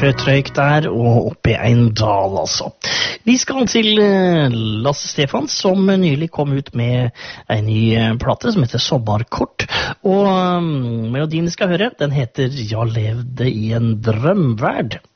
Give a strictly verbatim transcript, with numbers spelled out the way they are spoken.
trøtt røyk der, og oppe i en dal, altså. Vi skal til Lasse Stefans, som nylig kom ut med en ny plate som heter Sommarkort. Og melodien vi skal høre, den heter «Jeg levde i en drømverd».